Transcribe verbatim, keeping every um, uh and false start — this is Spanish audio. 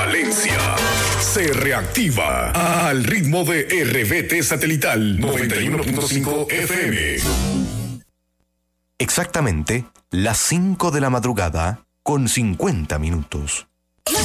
Valencia se reactiva al ritmo de R B T Satelital noventa y uno punto cinco F M. Exactamente las cinco de la madrugada con cincuenta minutos.